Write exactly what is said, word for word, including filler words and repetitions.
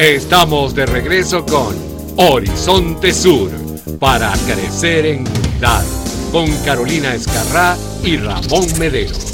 Estamos de regreso con Horizonte Sur, para crecer en unidad, con Carolina Escarrá y Ramón Medero.